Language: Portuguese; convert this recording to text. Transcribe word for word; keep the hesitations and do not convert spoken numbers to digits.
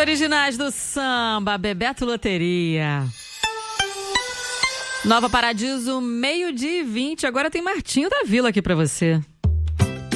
originais do samba, Bebeto Loteria. Nova Paradiso, meio-dia e vinte. Agora tem Martinho da Vila aqui pra você.